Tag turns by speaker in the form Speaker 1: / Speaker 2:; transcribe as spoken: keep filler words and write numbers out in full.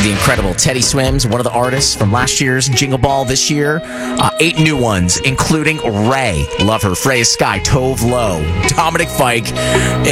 Speaker 1: the incredible Teddy Swims, one of the artists from last year's Jingle Ball this year. Uh, eight new ones, including Ray. Love her. Freya Sky, Tove Lo, Dominic Fike.